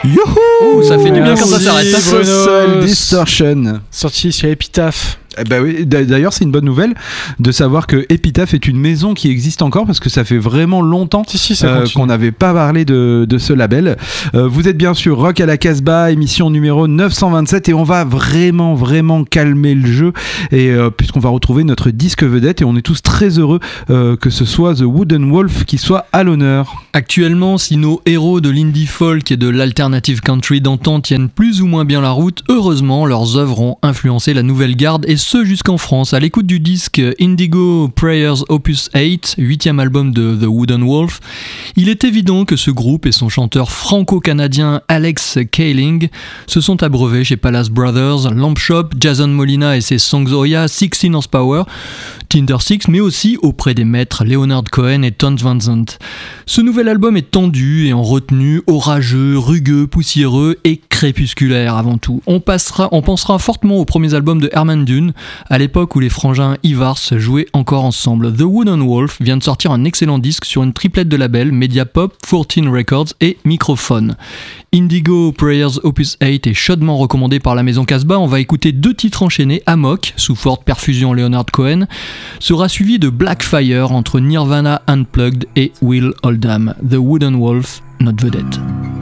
Youhou, ça fait du bien quand ça s'arrête. Social Distortion. Sorti chez Epitaph. Bah oui, d'ailleurs c'est une bonne nouvelle de savoir que Epitaph est une maison qui existe encore parce que ça fait vraiment longtemps qu'on n'avait pas parlé de ce label. Vous êtes bien sûr Rock à la Casbah, émission numéro 927 et on va vraiment calmer le jeu et puisqu'on va retrouver notre disque vedette et on est tous très heureux que ce soit The Wooden Wolf qui soit à l'honneur. Actuellement, si nos héros de l'indie folk et de l'alternative country d'antan tiennent plus ou moins bien la route, heureusement leurs œuvres ont influencé la nouvelle garde et ce jusqu'en France. À l'écoute du disque Indigo Prayers Opus 8, 8e album de The Wooden Wolf, il est évident que ce groupe et son chanteur franco-canadien Alex Kaling se sont abreuvés chez Palace Brothers, Lamp Shop, Jason Molina et ses Songs Oya, 16 Horsepower, Tinder Six, mais aussi auprès des maîtres Leonard Cohen et Tons Van Zandt. Ce nouvel album est tendu et en retenue, orageux, rugueux, poussiéreux et crépusculaire avant tout. On pensera fortement aux premiers albums de Herman Dune, à l'époque où les frangins Ivars jouaient encore ensemble. The Wooden Wolf vient de sortir un excellent disque sur une triplette de labels, Mediapop, 14 Records et Microphone. Indigo Prayers Opus 8 est chaudement recommandé par la maison Casbah. On va écouter 2 titres enchaînés, Amok, sous forte perfusion Leonard Cohen, sera suivi de Blackfire entre Nirvana Unplugged et Will Oldham. The Wooden Wolf, notre vedette.